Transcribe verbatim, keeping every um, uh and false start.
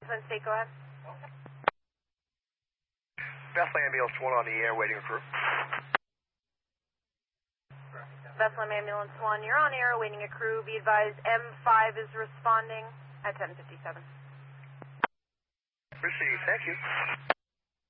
State, go ahead. Bethlehem Ambulance one on the air, waiting a crew. Bethlehem Ambulance one, you're on air, awaiting a crew. Be advised, M five is responding at ten fifty-seven. Received, thank you.